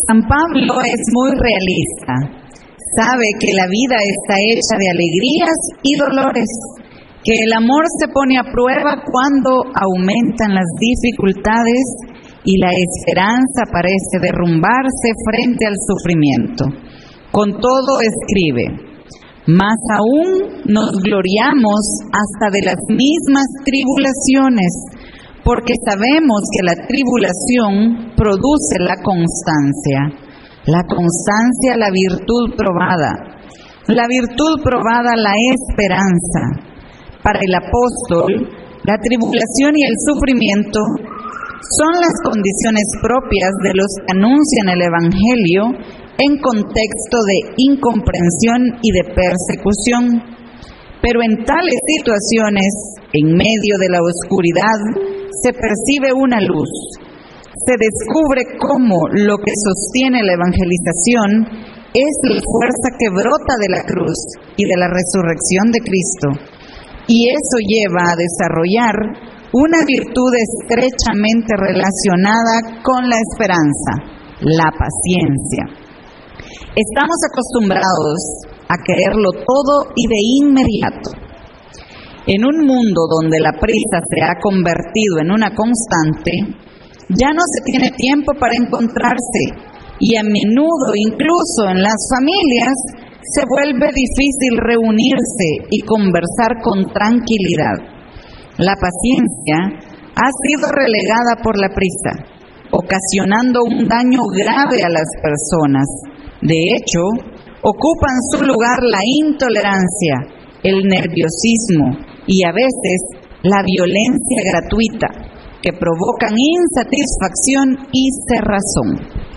San Pablo es muy realista. Sabe que la vida está hecha de alegrías y dolores, que el amor se pone a prueba cuando aumentan las dificultades y la esperanza parece derrumbarse frente al sufrimiento. Con todo escribe: más aún nos gloriamos hasta de las mismas tribulaciones, porque sabemos que la tribulación produce la constancia. La constancia, la virtud probada. La virtud probada, la esperanza. Para el apóstol, la tribulación y el sufrimiento son las condiciones propias de los que anuncian el Evangelio en contexto de incomprensión y de persecución. Pero en tales situaciones, en medio de la oscuridad, se percibe una luz. Se descubre cómo lo que sostiene la evangelización es la fuerza que brota de la cruz y de la resurrección de Cristo. Y eso lleva a desarrollar una virtud estrechamente relacionada con la esperanza, la paciencia. Estamos acostumbrados a quererlo todo y de inmediato. En un mundo donde la prisa se ha convertido en una constante, ya no se tiene tiempo para encontrarse y a menudo, incluso en las familias, se vuelve difícil reunirse y conversar con tranquilidad. La paciencia ha sido relegada por la prisa, ocasionando un daño grave a las personas. De hecho, ocupan su lugar la intolerancia, el nerviosismo y a veces la violencia gratuita, que provocan insatisfacción y cerrazón.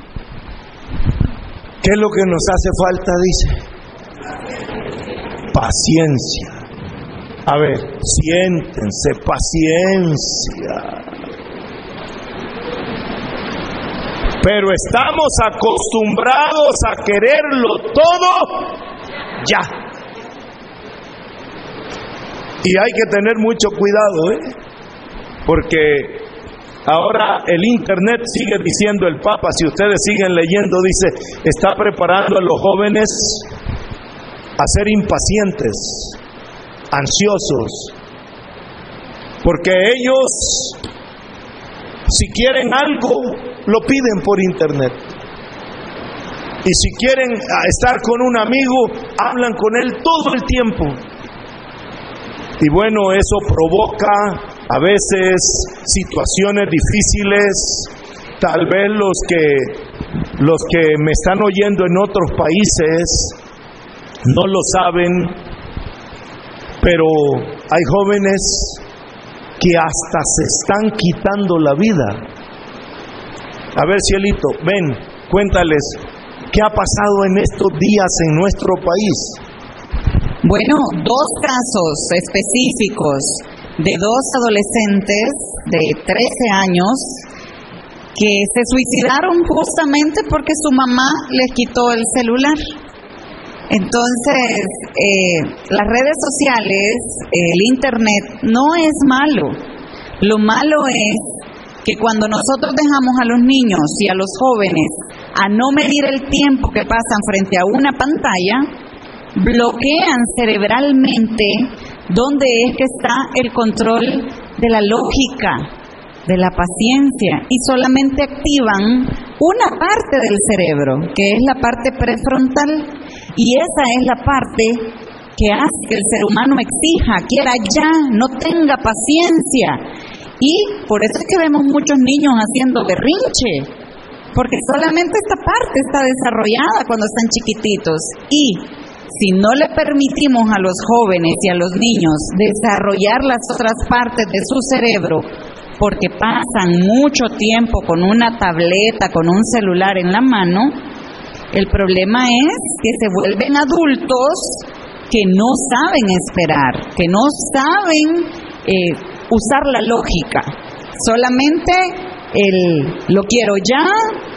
¿Qué es lo que nos hace falta? Dice paciencia. A ver, siéntense, paciencia. Pero estamos acostumbrados a quererlo todo ya. Y hay que tener mucho cuidado, porque ahora el internet sigue diciendo, el Papa, si ustedes siguen leyendo, dice, está preparando a los jóvenes a ser impacientes, ansiosos, porque ellos, si quieren algo, lo piden por internet. Y si quieren estar con un amigo, hablan con él todo el tiempo. Y bueno, eso provoca a veces situaciones difíciles. Tal vez los que me están oyendo en otros países no lo saben, pero hay jóvenes que hasta se están quitando la vida. A ver, Cielito, ven, cuéntales, ¿qué ha pasado en estos días en nuestro país? Bueno, dos casos específicos de dos adolescentes de 13 años que se suicidaron justamente porque su mamá les quitó el celular. Entonces, las redes sociales, el internet, no es malo. Lo malo es que cuando nosotros dejamos a los niños y a los jóvenes a no medir el tiempo que pasan frente a una pantalla, bloquean cerebralmente donde es que está el control de la lógica, de la paciencia, y solamente activan una parte del cerebro, que es la parte prefrontal, y esa es la parte que hace que el ser humano exija, quiera ya, no tenga paciencia. Y por eso es que vemos muchos niños haciendo berrinche, porque solamente esta parte está desarrollada cuando están chiquititos. Y si no le permitimos a los jóvenes y a los niños desarrollar las otras partes de su cerebro, porque pasan mucho tiempo con una tableta, con un celular en la mano, el problema es que se vuelven adultos que no saben esperar, que no saben usar la lógica. Solamente lo quiero ya,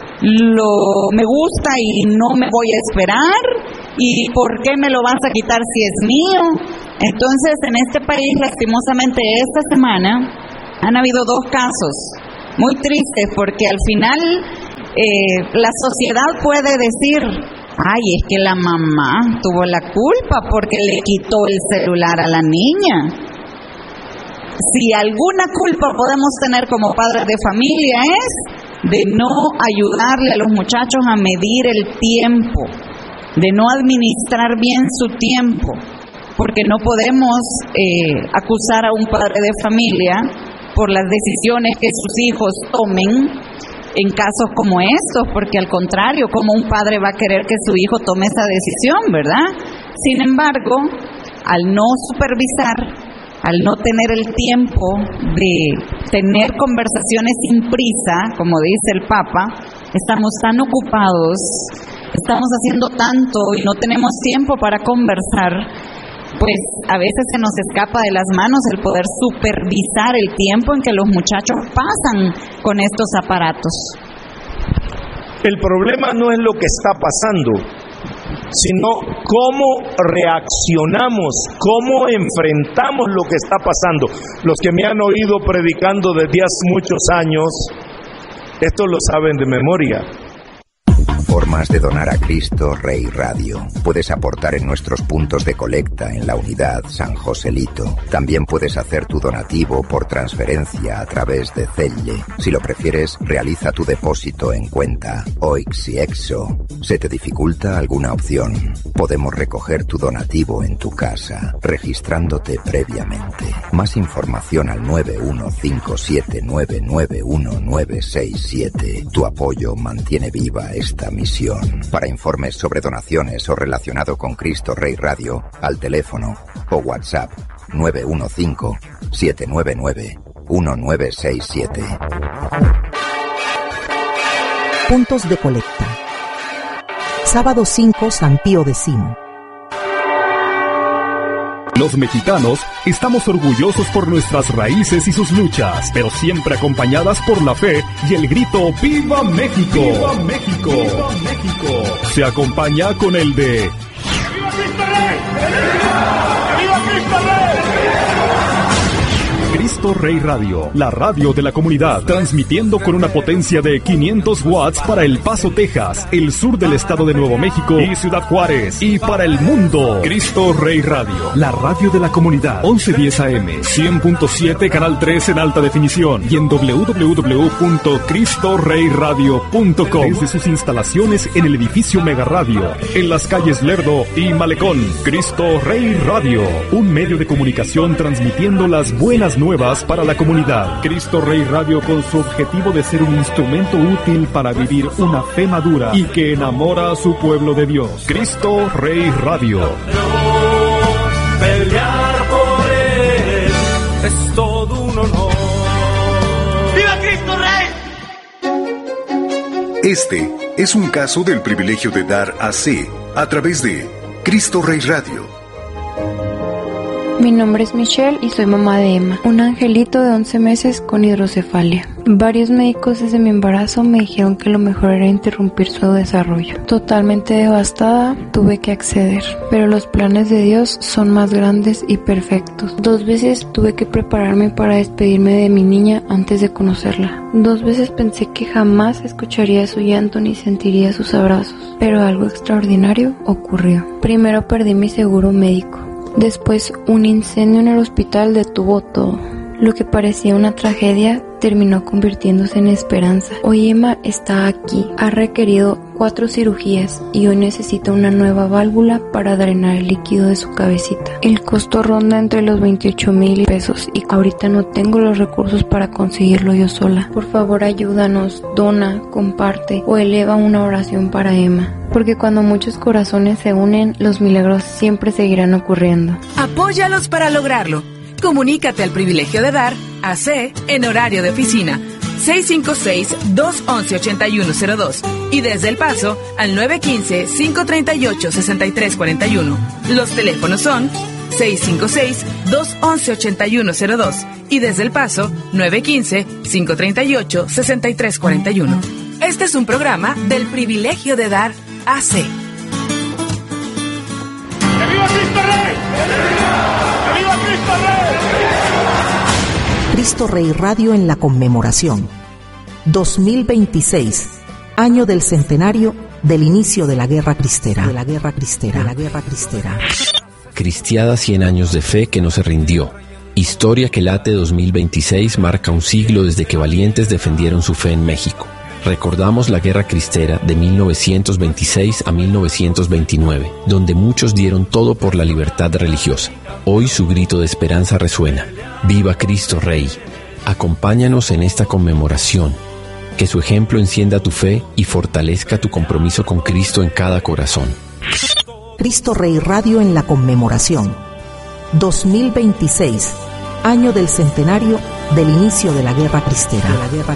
me gusta y no me voy a esperar. ¿Y por qué me lo vas a quitar si es mío? Entonces, en este país, lastimosamente, esta semana han habido dos casos muy tristes, porque al final la sociedad puede decir, ay, es que la mamá tuvo la culpa porque le quitó el celular a la niña. Si alguna culpa podemos tener como padres de familia es de no ayudarle a los muchachos a medir el tiempo, de no administrar bien su tiempo, porque no podemos acusar a un padre de familia por las decisiones que sus hijos tomen en casos como estos, porque al contrario, como un padre va a querer que su hijo tome esa decisión, ¿verdad? Sin embargo, al no supervisar, al no tener el tiempo de tener conversaciones sin prisa, como dice el Papa, estamos tan ocupados, estamos haciendo tanto y no tenemos tiempo para conversar, pues a veces se nos escapa de las manos el poder supervisar el tiempo en que los muchachos pasan con estos aparatos. El problema no es lo que está pasando, sino cómo reaccionamos, cómo enfrentamos lo que está pasando. Los que me han oído predicando desde hace muchos años, esto lo saben de memoria. Formas de donar a Cristo Rey Radio. Puedes aportar en nuestros puntos de colecta en la unidad San Joselito. También puedes hacer tu donativo por transferencia a través de Zelle. Si lo prefieres, realiza tu depósito en cuenta OIX y EXO. ¿Se te dificulta alguna opción? Podemos recoger tu donativo en tu casa, registrándote previamente. Más información al 915799197. Tu apoyo mantiene viva esta misión. Para informes sobre donaciones o relacionado con Cristo Rey Radio, al teléfono o WhatsApp 915-799-1967. Puntos de colecta. Sábado 5, San Pío X. Los mexicanos estamos orgullosos por nuestras raíces y sus luchas, pero siempre acompañadas por la fe y el grito ¡Viva México! ¡Viva México! ¡Viva México! Se acompaña con el de ¡Viva Cristo Rey! ¡Viva Cristo Rey! Cristo Rey Radio, la radio de la comunidad, transmitiendo con una potencia de 500 watts para El Paso, Texas, el sur del estado de Nuevo México y Ciudad Juárez, y para el mundo. Cristo Rey Radio, la radio de la comunidad, 1110 AM, 100.7, canal 3 en alta definición, y en www.cristorreyradio.com, desde sus instalaciones en el edificio Mega Radio, en las calles Lerdo y Malecón. Cristo Rey Radio, un medio de comunicación transmitiendo las buenas nuevas para la comunidad. Cristo Rey Radio, con su objetivo de ser un instrumento útil para vivir una fe madura y que enamora a su pueblo de Dios. Cristo Rey Radio. Pelear por él es todo un honor. ¡Viva Cristo Rey! Este es un caso del privilegio de dar AC a través de Cristo Rey Radio. Mi nombre es Michelle y soy mamá de Emma, un angelito de 11 meses con hidrocefalia. Varios médicos desde mi embarazo me dijeron que lo mejor era interrumpir su desarrollo. Totalmente devastada, tuve que acceder, pero los planes de Dios son más grandes y perfectos. 2 veces tuve que prepararme para despedirme de mi niña antes de conocerla. 2 veces pensé que jamás escucharía su llanto ni sentiría sus abrazos, pero algo extraordinario ocurrió. Primero perdí mi seguro médico. Después, un incendio en el hospital detuvo todo. Lo que parecía una tragedia terminó convirtiéndose en esperanza. Hoy Emma está aquí. Ha requerido 4 cirugías y hoy necesita una nueva válvula para drenar el líquido de su cabecita. El costo ronda entre los 28,000 pesos y ahorita no tengo los recursos para conseguirlo yo sola. Por favor, ayúdanos, dona, comparte o eleva una oración para Emma. Porque cuando muchos corazones se unen, los milagros siempre seguirán ocurriendo. Apóyalos para lograrlo. Comunícate al privilegio de dar AC en horario de oficina 656-211-8102 y desde El Paso al 915-538-6341. Los teléfonos son 656-211-8102 y desde El Paso 915-538-6341. Este es un programa del privilegio de dar AC. ¡Que viva Cristo Rey! ¡Que viva Cristo Rey! Cristo Rey Radio en la conmemoración 2026 año del centenario del inicio de la Guerra Cristera. Cristiada 100 años de fe que no se rindió. Historia que late 2026 marca un siglo desde que valientes defendieron su fe en México. Recordamos la Guerra Cristera de 1926 a 1929, donde muchos dieron todo por la libertad religiosa. Hoy su grito de esperanza resuena. ¡Viva Cristo Rey! Acompáñanos en esta conmemoración. Que su ejemplo encienda tu fe y fortalezca tu compromiso con Cristo en cada corazón. Cristo Rey Radio en la conmemoración. 2026, año del centenario del inicio de la Guerra Cristera.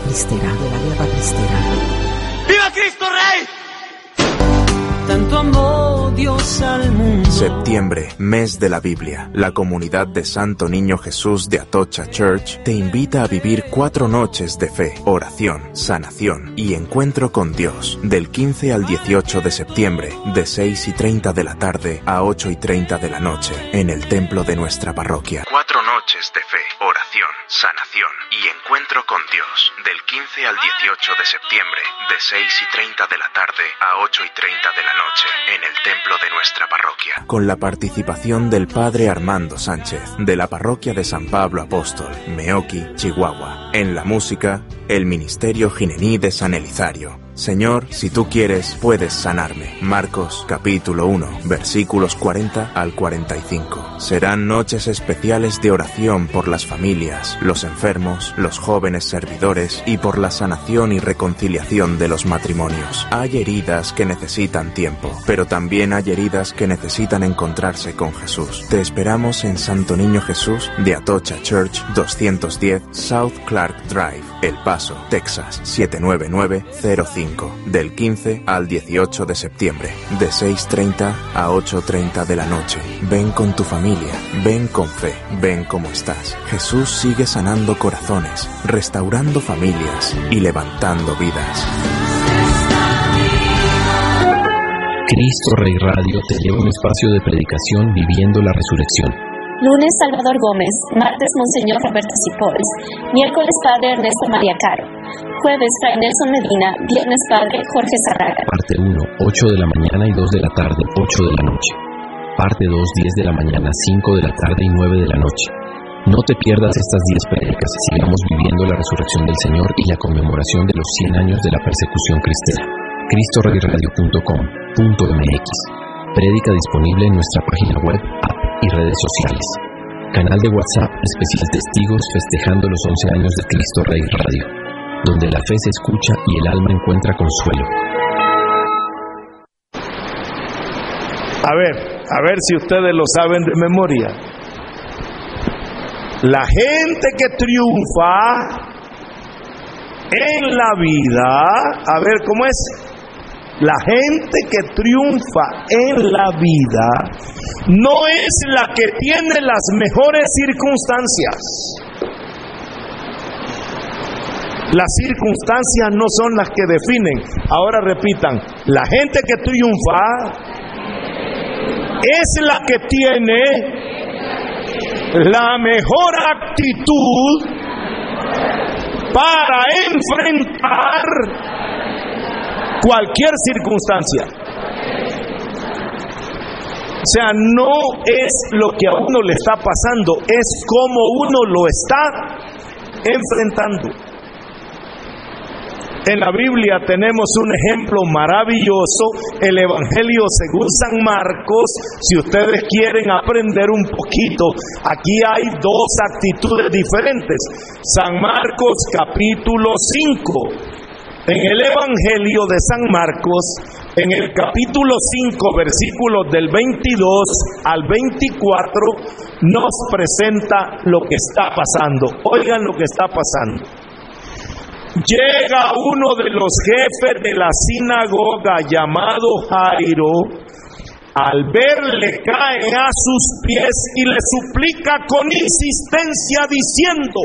¡Viva Cristo Rey! Tanto amó Dios al mundo. Septiembre, mes de la Biblia. La comunidad de Santo Niño Jesús de Atocha Church te invita a vivir 4 noches de fe, oración, sanación y encuentro con Dios. Del 15 al 18 de septiembre, de 6:30 de la tarde a 8:30 de la noche, en el templo de nuestra parroquia. 4 noches de fe, oración, sanación y encuentro con Dios. Del 15 al 18 de septiembre, de 6:30 de la tarde a 8:30 de la noche, en el templo de nuestra parroquia. Con la participación del Padre Armando Sánchez, de la parroquia de San Pablo Apóstol, Meoqui, Chihuahua. En la música, el Ministerio Ginení de San Elizario. Señor, si tú quieres, puedes sanarme. Marcos, capítulo 1, versículos 40 al 45. Serán noches especiales de oración por las familias, los enfermos, los jóvenes servidores y por la sanación y reconciliación de los matrimonios. Hay heridas que necesitan tiempo, pero también hay heridas que necesitan encontrarse con Jesús. Te esperamos en Santo Niño Jesús de Atocha Church, 210 South Clark Drive, El Paso, Texas, 79905. Del 15 al 18 de septiembre, de 6:30 a 8:30 de la noche. Ven con tu familia, ven con fe, ven como estás. Jesús sigue sanando corazones, restaurando familias y levantando vidas. Cristo Rey Radio te lleva a un espacio de predicación viviendo la resurrección. Lunes, Salvador Gómez. Martes, Monseñor Roberto Cipoles. Miércoles, Padre Ernesto María Caro. Jueves, Fray Nelson Medina. Viernes, Padre Jorge Zarraga. Parte 1, 8 de la mañana y 2 de la tarde, 8 de la noche. Parte 2, 10 de la mañana, 5 de la tarde y 9 de la noche. No te pierdas estas 10 prédicas. Sigamos viviendo la resurrección del Señor y la conmemoración de los 100 años de la persecución cristera. CristoReyRadio.com.mx. Prédica disponible en nuestra página web, app y redes sociales. Canal de WhatsApp especial Testigos festejando los 11 años de Cristo Rey Radio, donde la fe se escucha y el alma encuentra consuelo. A ver si ustedes lo saben de memoria. La gente que triunfa en la vida, a ver cómo es. La gente que triunfa en la vida no es la que tiene las mejores circunstancias. Las circunstancias no son las que definen. Ahora repitan, la gente que triunfa es la que tiene la mejor actitud para enfrentar cualquier circunstancia. O sea, no es lo que a uno le está pasando, es cómo uno lo está enfrentando. En la Biblia tenemos un ejemplo maravilloso, el Evangelio según San Marcos. Si ustedes quieren aprender un poquito, aquí hay 2 actitudes diferentes. San Marcos capítulo 5. En el Evangelio de San Marcos, en el capítulo 5, versículos del 22 al 24, nos presenta lo que está pasando. Oigan lo que está pasando. Llega uno de los jefes de la sinagoga llamado Jairo. Al verle cae a sus pies y le suplica con insistencia diciendo: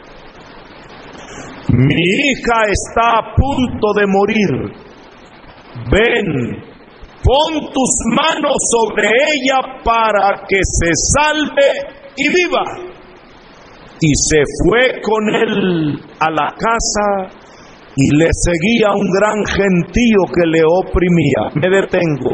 mi hija está a punto de morir. Ven, pon tus manos sobre ella para que se salve y viva. Y se fue con él a la casa y le seguía un gran gentío que le oprimía. Me detengo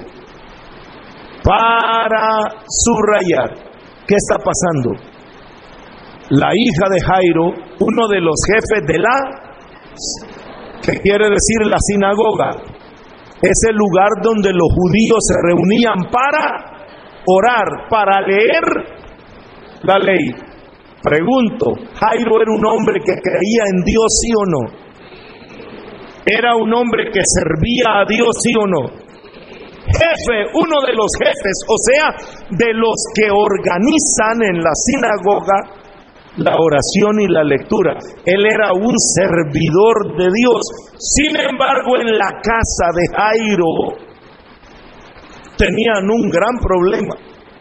para subrayar qué está pasando. La hija de Jairo, uno de los jefes de ¿qué quiere decir la sinagoga? Es el lugar donde los judíos se reunían para orar, para leer la ley. Pregunto, ¿Jairo era un hombre que creía en Dios, sí o no? ¿Era un hombre que servía a Dios, sí o no? Jefe, uno de los jefes, o sea, de los que organizan en la sinagoga la oración y la lectura. Él era un servidor de Dios. Sin embargo, en la casa de Jairo tenían un gran problema.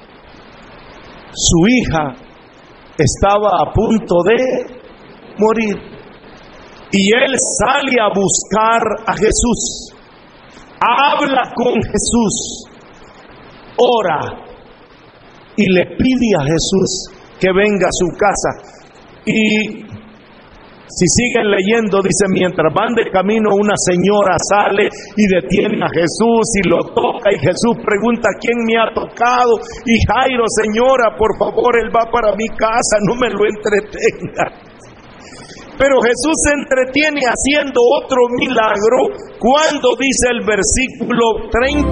Su hija estaba a punto de morir y él sale a buscar a Jesús, habla con Jesús, ora y le pide a Jesús que venga a su casa. Y si siguen leyendo, dice, mientras van de camino, una señora sale y detiene a Jesús y lo toca, y Jesús pregunta: ¿quién me ha tocado? Y Jairo: señora, por favor, él va para mi casa, no me lo entretenga. Pero Jesús se entretiene haciendo otro milagro cuando dice el versículo 30.